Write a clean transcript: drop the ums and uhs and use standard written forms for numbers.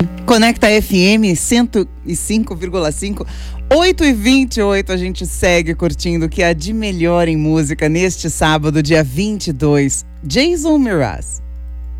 Conecta FM 105,5, 8h28, a gente segue curtindo o que há de melhor em música neste sábado, dia 22. Jason Mraz.